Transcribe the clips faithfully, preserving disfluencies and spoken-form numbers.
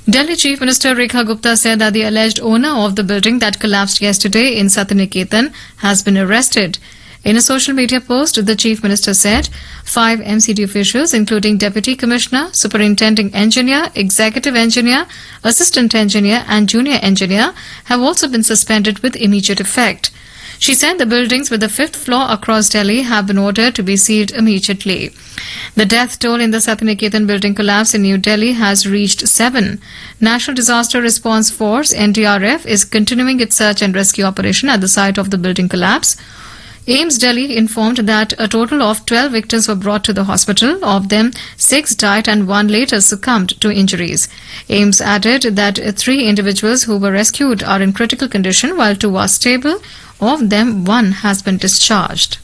Delhi Chief Minister Rekha Gupta said that the alleged owner of the building that collapsed yesterday in Satyaniketan has been arrested. In a social media post, the Chief Minister said five M C D officials, including Deputy Commissioner, Superintending Engineer, Executive Engineer, Assistant Engineer and Junior Engineer, have also been suspended with immediate effect. She said the buildings with the fifth floor across Delhi have been ordered to be sealed immediately. The death toll in the Satyaniketan building collapse in New Delhi has reached seven. National Disaster Response Force N D R F is continuing its search and rescue operation at the site of the building collapse. AIIMS Delhi informed that a total of twelve victims were brought to the hospital. Of them, six died and one later succumbed to injuries. AIIMS added that three individuals who were rescued are in critical condition while two are stable. Of them, one has been discharged.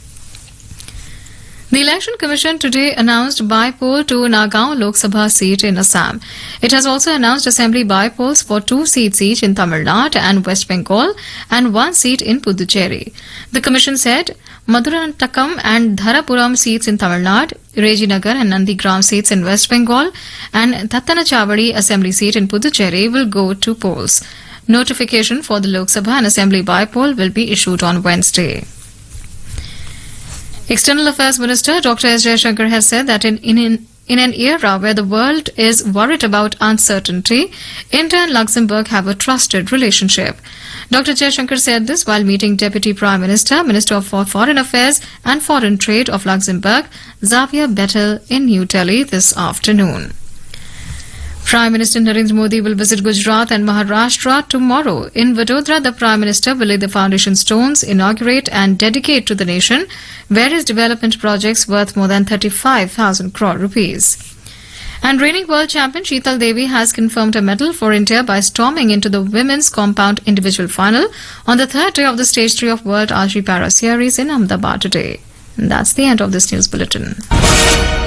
The Election Commission today announced by-poll to Nagaon Lok Sabha seat in Assam. It has also announced assembly by-polls for two seats each in Tamil Nadu and West Bengal and one seat in Puducherry. The Commission said Madurantakam and Dharapuram seats in Tamil Nadu, Rejinagar and Nandigram seats in West Bengal and Tattanachavadi assembly seat in Puducherry will go to polls. Notification for the Lok Sabha and assembly by-poll will be issued on Wednesday. External Affairs Minister Doctor S. Jaishankar has said that in, in, in an era where the world is worried about uncertainty, India and Luxembourg have a trusted relationship. Doctor Jaishankar said this while meeting Deputy Prime Minister, Minister of Foreign Affairs and Foreign Trade of Luxembourg, Xavier Bettel, in New Delhi this afternoon. Prime Minister Narendra Modi will visit Gujarat and Maharashtra tomorrow. In Vadodara, the Prime Minister will lay the foundation stones, inaugurate and dedicate to the nation various development projects worth more than thirty-five thousand crore rupees. And reigning world champion Sheetal Devi has confirmed a medal for India by storming into the women's compound individual final on the third day of the Stage three of World Archery Para Series in Ahmedabad today. And that's the end of this news bulletin.